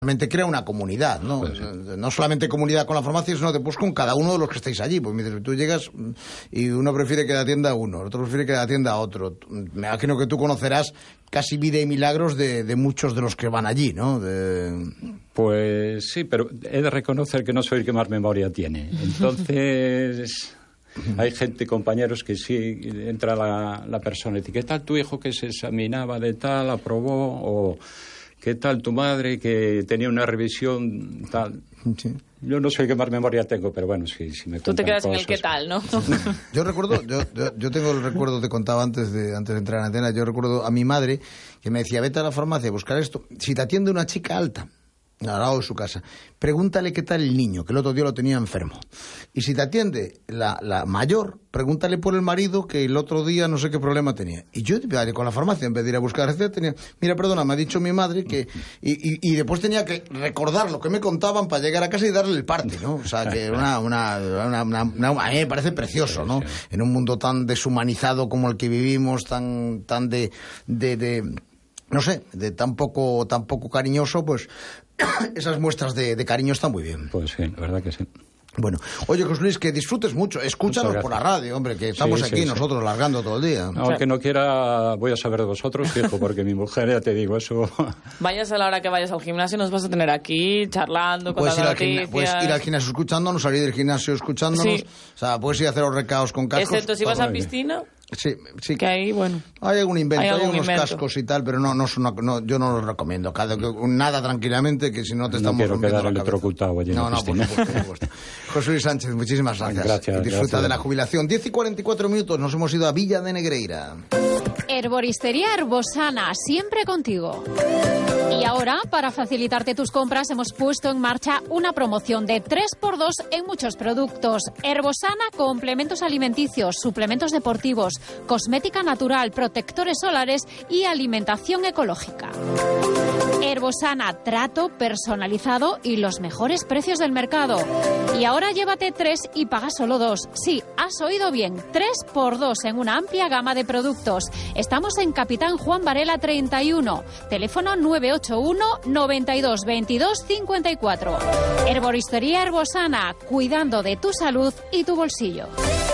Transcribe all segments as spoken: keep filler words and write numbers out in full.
Realmente crea una comunidad, ¿no? Pues sí. No solamente comunidad con la farmacia, sino después con cada uno de los que estáis allí. Pues mientras tú llegas y uno prefiere que te atienda a uno, otro prefiere que te atienda a otro. Me imagino que tú conocerás casi vida y milagros de, de muchos de los que van allí, ¿no? De... Pues sí, pero he de reconocer que no soy el que más memoria tiene. Entonces... Hay gente, compañeros, que sí, entra la, la persona y dice, ¿qué tal tu hijo que se examinaba de tal, aprobó? O ¿qué tal tu madre que tenía una revisión tal? Sí. Yo no sé qué más memoria tengo, pero bueno, sí, sí me cuentan. Tú te quedas cosas. en el qué tal, ¿no? Yo recuerdo, yo, yo, yo tengo el recuerdo, te contaba antes de, antes de entrar en antena, yo recuerdo a mi madre que me decía, vete a la farmacia a buscar esto. Si te atiende una chica alta, al lado de su casa, pregúntale qué tal el niño, que el otro día lo tenía enfermo. Y si te atiende la, la mayor, pregúntale por el marido, que el otro día no sé qué problema tenía. Y yo con la farmacia, en vez de ir a buscar receta, tenía, mira, perdona, me ha dicho mi madre que... Y, y, y después tenía que recordar lo que me contaban para llegar a casa y darle el parte, ¿no? O sea, que una, una, una, una, una, a mí me parece precioso, ¿no? En un mundo tan deshumanizado como el que vivimos, tan, tan de... de, de no sé, de tan poco, tan poco cariñoso, pues esas muestras de, de cariño están muy bien. Pues sí, la verdad que sí. Bueno, oye, José Luis, que disfrutes mucho, escúchanos por la radio, hombre, que estamos sí, aquí sí, nosotros sí. largando todo el día. No, aunque no quiera, voy a saber de vosotros, fijo, porque mi mujer, ya te digo, eso... Vayas a la hora que vayas al gimnasio, nos vas a tener aquí, charlando, puedes contando ir noticias... Puedes ir al gimnasio escuchándonos, salir del gimnasio escuchándonos, sí. O sea, puedes ir a hacer los recados con cascos... Excepto si vas a piscina... Sí, sí. Que ahí, bueno... Hay algún invento, hay, hay, hay unos invento. cascos y tal, pero no, no, no, no yo no los recomiendo. Cada, nada tranquilamente, que si no te estamos no quiero rompiendo quedar electrocutado allí en No, la no, por supuesto, por supuesto. José Luis Sánchez, muchísimas gracias. Gracias. Y disfruta gracias. de la jubilación. diez y cuarenta y cuatro minutos, nos hemos ido a Villa de Negreira. Herboristería Herbosana, siempre contigo. Y ahora, para facilitarte tus compras, hemos puesto en marcha una promoción de tres por dos en muchos productos. Herbosana, complementos alimenticios, suplementos deportivos, cosmética natural, protectores solares y alimentación ecológica. Herbosana, trato personalizado y los mejores precios del mercado. Y ahora llévate tres y paga solo dos. Sí, has oído bien, tres por dos en una amplia gama de productos. Estamos en Capitán Juan Varela treinta y uno, teléfono nueve ocho uno, noventa y dos, veintidós, cincuenta y cuatro. Herboristería Herbosana, cuidando de tu salud y tu bolsillo.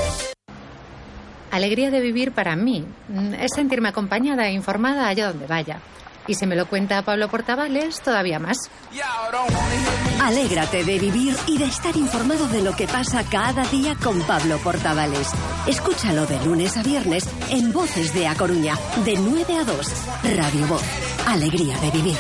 Alegría de vivir para mí es sentirme acompañada e informada allá donde vaya. Y si me lo cuenta Pablo Portavales, todavía más. Alégrate de vivir y de estar informado de lo que pasa cada día con Pablo Portavales. Escúchalo de lunes a viernes en Voces de A Coruña, de nueve a dos. Radio Voz. Alegría de vivir.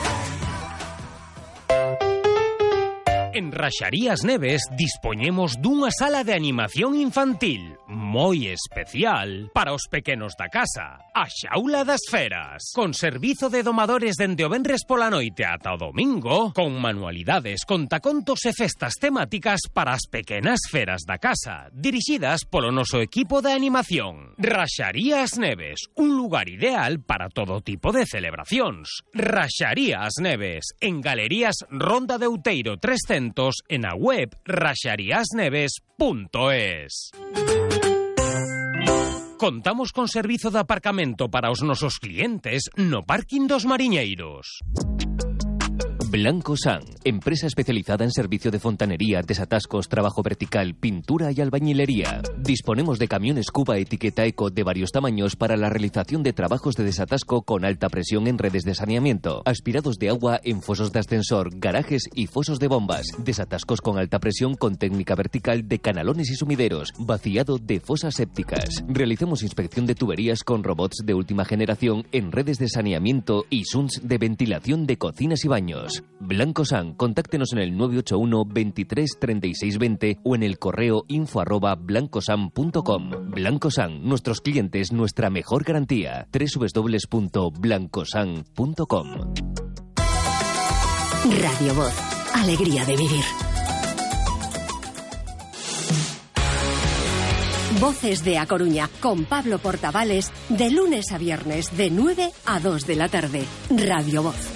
En Raxarías Neves dispoñemos dunha sala de animación infantil moi especial para os pequenos da casa, a Xaula das Feras, con servizo de domadores dende o venres pola noite ata o domingo, con manualidades, contacontos e festas temáticas para as pequenas feras da casa, dirixidas polo noso equipo de animación. Raxarías Neves, un lugar ideal para todo tipo de celebracións. Raxarías Neves, en Galerías Ronda de Outeiro trescentos, en a web raxarías neves punto es. Contamos con servizo de aparcamento para os nosos clientes no parking dos Mariñeiros. Blancosan, empresa especializada en servicio de fontanería, desatascos, trabajo vertical, pintura y albañilería. Disponemos de camiones Cuba etiqueta Eco de varios tamaños para la realización de trabajos de desatasco con alta presión en redes de saneamiento, aspirados de agua en fosos de ascensor, garajes y fosos de bombas, desatascos con alta presión con técnica vertical de canalones y sumideros, vaciado de fosas sépticas. Realizamos inspección de tuberías con robots de última generación en redes de saneamiento y sunts de ventilación de cocinas y baños. Blancosan, contáctenos en el nueve ocho uno, veintitrés, treinta y seis, veinte o en el correo info arroba blancosan punto com. Blancosan, nuestros clientes, nuestra mejor garantía. doble u doble u doble u punto blancosan punto com. Radio Voz, alegría de vivir. Voces de A Coruña, con Pablo Portavales, de lunes a viernes, de nueve a dos de la tarde. Radio Voz.